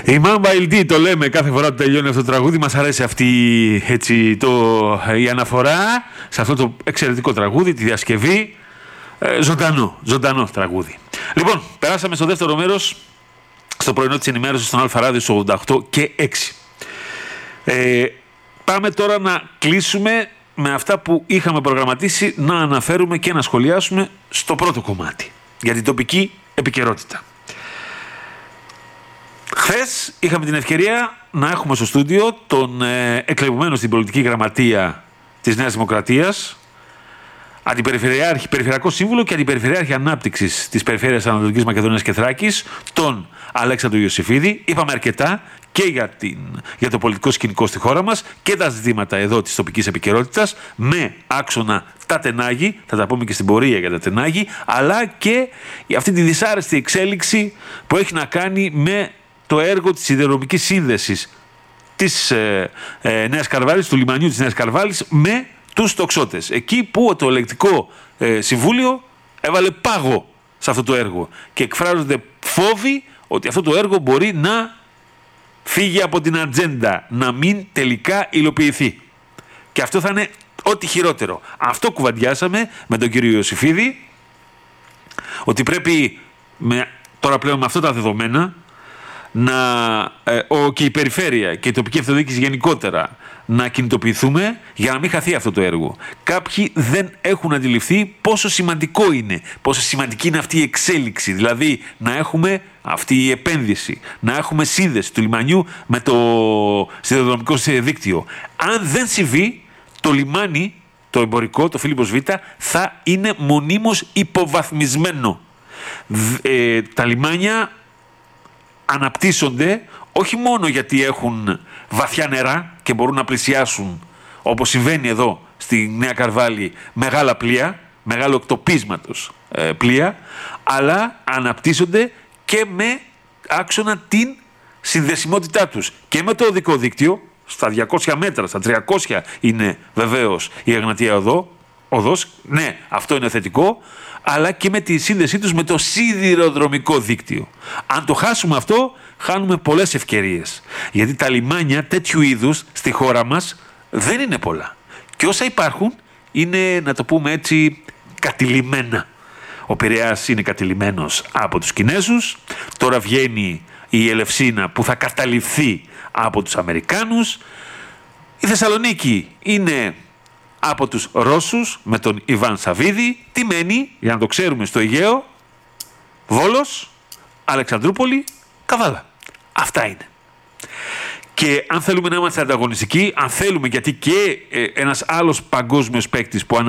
Η Mamba LD, το λέμε κάθε φορά που τελειώνει αυτό το τραγούδι. Μας αρέσει αυτή έτσι, η αναφορά σε αυτό το εξαιρετικό τραγούδι, τη διασκευή. Ζωντανό τραγούδι. Λοιπόν, περάσαμε στο δεύτερο μέρος, στο πρωινό της ενημέρωσης στον Αλφα Ράδιο στο 88 και 6. Πάμε τώρα να κλείσουμε με αυτά που είχαμε προγραμματίσει να αναφέρουμε και να σχολιάσουμε στο πρώτο κομμάτι για την τοπική επικαιρότητα. Χθες είχαμε την ευκαιρία να έχουμε στο στούντιο τον εκλεγμένο στην πολιτική γραμματεία της Νέας Δημοκρατίας, αντιπεριφερειάρχη, περιφερειακό σύμβουλο και αντιπεριφερειάρχη ανάπτυξης της Περιφέρειας Ανατολικής Μακεδονίας και Θράκης, τον Αλέξανδρο Ιωσήφιδη. Είπαμε αρκετά και για το πολιτικό σκηνικό στη χώρα μας και τα ζητήματα εδώ της τοπικής επικαιρότητας, με άξονα τα Τενάγη, θα τα πούμε και στην πορεία για τα Τενάγη, αλλά και για αυτή τη δυσάρεστη εξέλιξη που έχει να κάνει με το έργο της σιδηροδρομικής σύνδεσης της Νέας Καρβάλης, του λιμανιού της Νέας Καρβάλης, με τους τοξότες. Εκεί που το ελεκτικό συμβούλιο έβαλε πάγο σε αυτό το έργο και εκφράζονται φόβοι ότι αυτό το έργο μπορεί να φύγει από την ατζέντα, να μην τελικά υλοποιηθεί. Και αυτό θα είναι ό,τι χειρότερο. Αυτό κουβαντιάσαμε με τον κύριο Ιωσήφιδη, ότι πρέπει τώρα πλέον με αυτά τα δεδομένα και η περιφέρεια και η τοπική αυτοδιοίκηση γενικότερα να κινητοποιηθούμε για να μην χαθεί αυτό το έργο. Κάποιοι δεν έχουν αντιληφθεί πόσο σημαντικό είναι, πόσο σημαντική είναι αυτή η εξέλιξη, δηλαδή να έχουμε αυτή η επένδυση, να έχουμε σύνδεση του λιμανιού με το σιδηροδρομικό δίκτυο. Αν δεν συμβεί, το λιμάνι, το εμπορικό, το Φίλιππος Β, θα είναι μονίμως υποβαθμισμένο. Τα λιμάνια αναπτύσσονται όχι μόνο γιατί έχουν βαθιά νερά και μπορούν να πλησιάσουν, όπως συμβαίνει εδώ στη Νέα Καρβάλη, μεγάλα πλοία, μεγάλο εκτοπίσματος πλοία, αλλά αναπτύσσονται και με άξονα την συνδεσιμότητά τους και με το οδικό δίκτυο, στα 200 μέτρα, στα 300 είναι βεβαίως η Εγνατία οδός, ναι, αυτό είναι θετικό, αλλά και με τη σύνδεσή τους με το σιδηροδρομικό δίκτυο. Αν το χάσουμε αυτό, χάνουμε πολλές ευκαιρίες. Γιατί τα λιμάνια τέτοιου είδους στη χώρα μας δεν είναι πολλά. Και όσα υπάρχουν είναι, να το πούμε έτσι, κατηλημένα. Ο Πειραιάς είναι κατηλημμένος από τους Κινέζους, τώρα βγαίνει η Ελευσίνα που θα καταληφθεί από τους Αμερικάνους, η Θεσσαλονίκη είναι από τους Ρώσους με τον Ιβάν Σαββίδη. Τι μένει, για να το ξέρουμε, στο Αιγαίο? Βόλος, Αλεξανδρούπολη, Καβάλα. Αυτά είναι. Και αν θέλουμε να είμαστε ανταγωνιστικοί, αν θέλουμε, γιατί και ένας άλλος παγκόσμιος παίκτης που